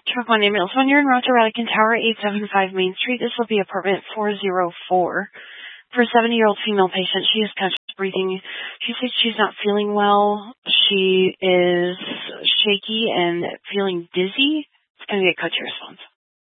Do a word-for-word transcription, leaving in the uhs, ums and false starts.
Truck one ambulance. When you're in Roger Radican Tower, eight seventy-five Main Street, this will be apartment four oh four. For a seventy-year-old female patient, she is conscious breathing. She says she's not feeling well. She is shaky and feeling dizzy. It's going to be a cut to response.